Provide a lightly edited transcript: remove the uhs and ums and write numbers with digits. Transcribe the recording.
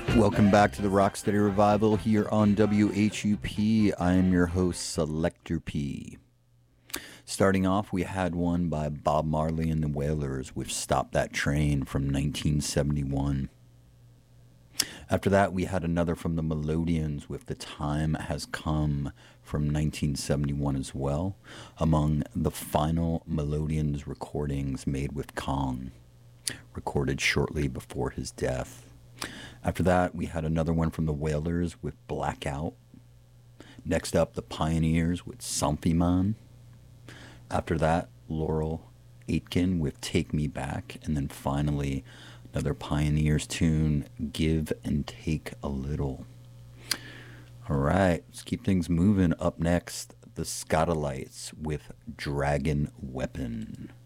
Welcome back to the Rocksteady Revival here on WHUP. I am your host, Selector P. Starting off, we had one by Bob Marley and the Wailers with Stop That Train from 1971. After that, we had another from the Melodians with The Time Has Come from 1971 as well, among the final Melodians recordings made with Kong, recorded shortly before his death. After that, we had another one from the Wailers with Blackout. Next up, the Pioneers with Something. After that, Laurel Aitken with Take Me Back. And then finally, another Pioneers tune, Give and Take a Little. All right, let's keep things moving. Up next, the Scotalites with Dragon Weapon.